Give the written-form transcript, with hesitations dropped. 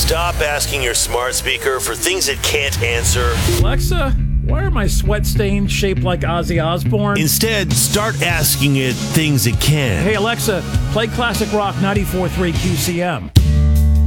Stop asking your smart speaker for things it can't answer. Alexa, why are my sweat stains shaped like Ozzy Osbourne? Instead, start asking it things it can. Hey, Alexa, play classic rock 94.3 QCM.